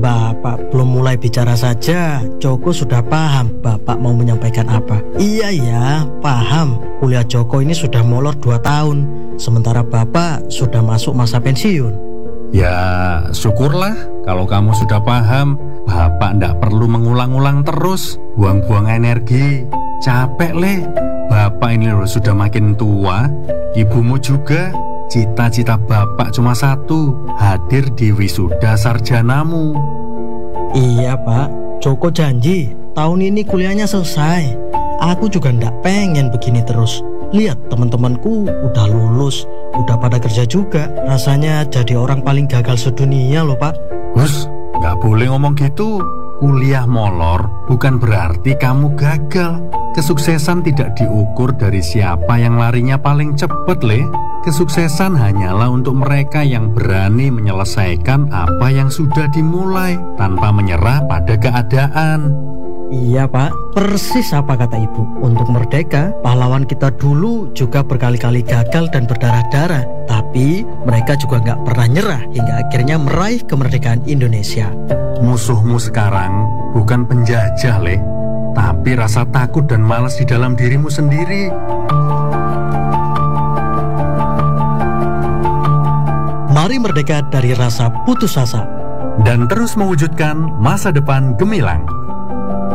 Bapak belum mulai bicara saja, Joko sudah paham Bapak mau menyampaikan apa. Iya ya, paham. Kuliah Joko ini sudah molor 2 tahun, sementara Bapak sudah masuk masa pensiun. Ya, syukurlah kalau kamu sudah paham. Bapak ndak perlu mengulang-ulang terus, buang-buang energi. Capek, Le. Bapak ini loh sudah makin tua. Ibumu juga. Cita-cita Bapak cuma satu, hadir di wisuda sarjanamu. Iya Pak, Joko janji tahun ini kuliahnya selesai. Aku juga ndak pengen begini terus. Lihat teman-temanku udah lulus, udah pada kerja juga. Rasanya jadi orang paling gagal sedunia loh Pak. Hus, nggak boleh ngomong gitu. Kuliah molor bukan berarti kamu gagal. Kesuksesan tidak diukur dari siapa yang larinya paling cepet, Le. Kesuksesan hanyalah untuk mereka yang berani menyelesaikan apa yang sudah dimulai tanpa menyerah pada keadaan. Iya Pak, persis apa kata Ibu. Untuk merdeka, pahlawan kita dulu juga berkali-kali gagal dan berdarah-darah. Tapi mereka juga nggak pernah nyerah hingga akhirnya meraih kemerdekaan Indonesia. Musuhmu sekarang bukan penjajah, Le, tapi rasa takut dan malas di dalam dirimu sendiri. Mari merdeka dari rasa putus asa dan terus mewujudkan masa depan gemilang.